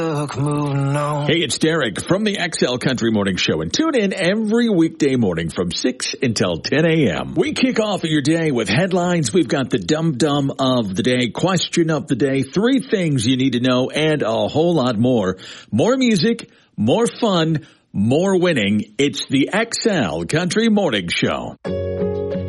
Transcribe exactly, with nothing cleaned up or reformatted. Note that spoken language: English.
Moving on. Hey, it's Derek from the X L Country Morning Show, and tune in every weekday morning from six until ten a.m. We kick off your day with headlines. We've got the dum-dum of the day, question of the day, three things you need to know, and a whole lot more. More music, more fun, more winning. It's the X L Country Morning Show.